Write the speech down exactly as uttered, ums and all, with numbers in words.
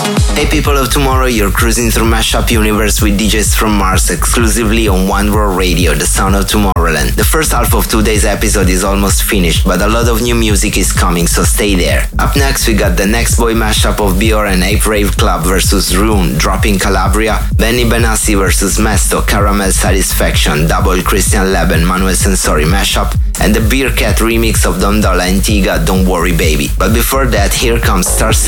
Hey people of tomorrow, you're cruising through Mashup Universe with D Js from Mars exclusively on One World Radio, the sound of Tomorrowland. The first half of today's episode is almost finished, but a lot of new music is coming, so stay there. Up next we got the Next Boy mashup of Bior and Ape Rave Club versus Rune, Dropping Calabria, Benny Benassi versus Mesto, Caramel Satisfaction, Double Christian Leb and Manuel Sensori mashup, and the Beer Cat remix of Dom Dolla and Tiga, Don't Worry Baby. But before that, here comes Star